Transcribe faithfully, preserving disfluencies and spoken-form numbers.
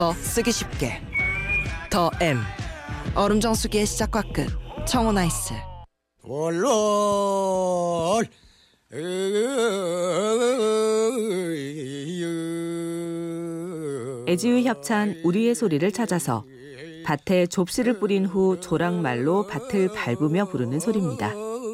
더 쓰기 쉽게 더 M 얼음 정수기의 시작과 끝 청원 아이스. 월월 애지유 협찬 우리의 소리를 찾아서 밭에 좁씨를 뿌린 후 조랑말로 밭을 밟으며 부르는 소리입니다.